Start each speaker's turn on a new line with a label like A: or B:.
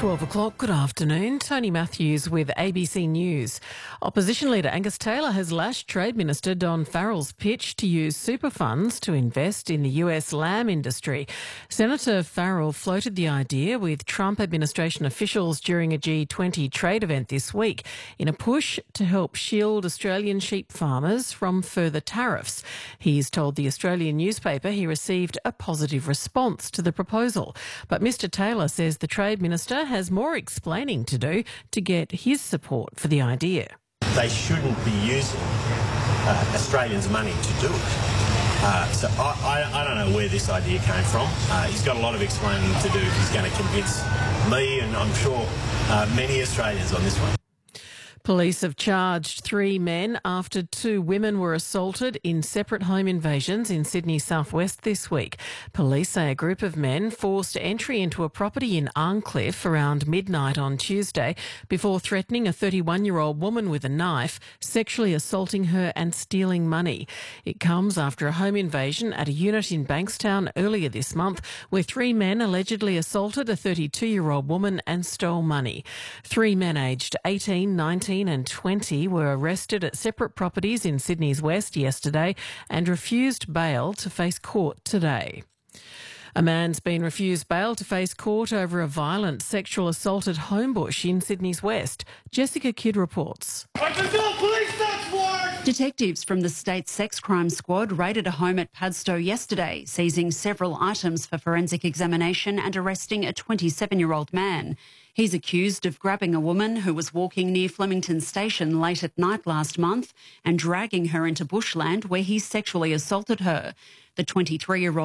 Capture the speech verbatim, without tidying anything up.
A: twelve o'clock, good afternoon. Tony Matthews with A B C News. Opposition leader Angus Taylor has lashed Trade Minister Don Farrell's pitch to use super funds to invest in the U S lamb industry. Senator Farrell floated the idea with Trump administration officials during a G twenty trade event this week in a push to help shield Australian sheep farmers from further tariffs. He's told the Australian newspaper he received a positive response to the proposal. But Mr Taylor says the Trade Minister has more explaining to do to get his support for the idea.
B: They shouldn't be using uh, Australians' money to do it. Uh, so I, I, I don't know where this idea came from. Uh, he's got a lot of explaining to do if he's going to convince me and I'm sure uh, many Australians on this one.
A: Police have charged three men after two women were assaulted in separate home invasions in Sydney's southwest this week. Police say a group of men forced entry into a property in Arncliffe around midnight on Tuesday before threatening a thirty-one-year-old woman with a knife, sexually assaulting her and stealing money. It comes after a home invasion at a unit in Bankstown earlier this month where three men allegedly assaulted a thirty-two-year-old woman and stole money. Three men aged eighteen, nineteen and twenty were arrested at separate properties in Sydney's west yesterday and refused bail to face court today. A man's been refused bail to face court over a violent sexual assault at Homebush in Sydney's west. Jessica Kidd reports.
C: Detectives from the state sex crime squad raided a home at Padstow yesterday, seizing several items for forensic examination and arresting a twenty-seven-year-old man. He's accused of grabbing a woman who was walking near Flemington Station late at night last month and dragging her into bushland where he sexually assaulted her. The twenty-three-year-old